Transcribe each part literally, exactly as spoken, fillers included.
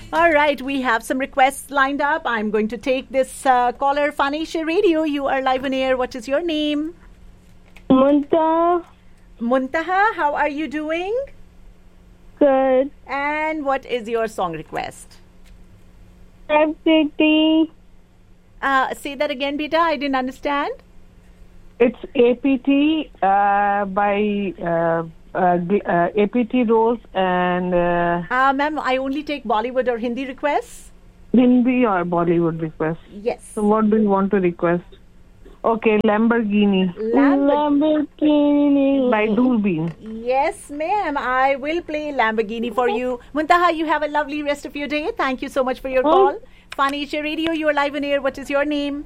All right, we have some requests lined up. I'm going to take this uh, caller, Fun Asia Radio. You are live on air. What is your name? Munta. Muntaha, how are you doing? Good. And what is your song request? F C T. Uh, say that again, beta. I didn't understand. It's A P T uh, by uh, uh, uh, A P T Rose and uh, Uh, ma'am, I only take Bollywood or Hindi requests. Hindi or Bollywood request. Yes. So what do you want to request? Okay, Lamborghini Lamborghini. by Doolbean. Yes, ma'am. I will play Lamborghini for you. Muntaha, you have a lovely rest of your day. Thank you so much for your call. Fun Asia Radio, you are live on air. What is your name?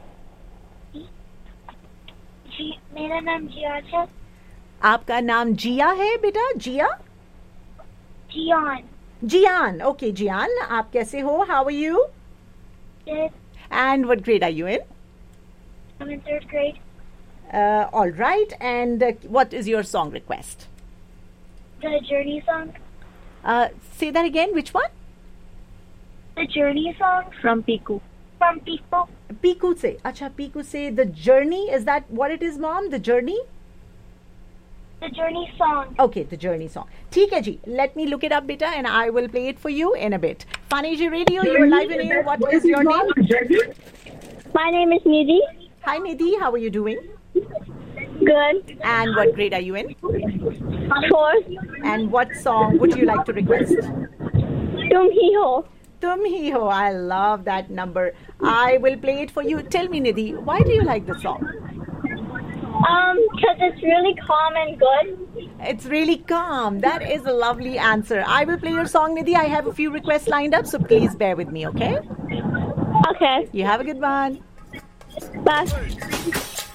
जी मेरा नाम जिया है. आपका नाम जिया है बेटा? जिया? जियान. जियान. Okay, Jian. आप कैसे हो? How are you? Good. And what grade are you in? I'm in third grade. Uh, all right. And uh, what is your song request? The Journey song. Uh, say that again. Which one? The Journey song From Piku. from People. Piku se. Acha, Piku se. The Journey. Is that what it is, Mom? The Journey? The Journey song. Okay, the Journey song. ठीक है जी. Let me look it up, beta, and I will play it for you in a bit. Fun Asia Radio, you are live in air. What is your name? My name is Nidhi. Hi, Nidhi. How are you doing? Good. And what grade are you in? Fourth. And what song would you like to request? Tum hi ho. Tum hi ho. I love that number. I will play it for you. Tell me, Nidhi, why do you like the song? Um, because it's really calm and good. It's really calm. That is a lovely answer. I will play your song, Nidhi. I have a few requests lined up, so please bear with me, okay? Okay. You have a good one. Bye.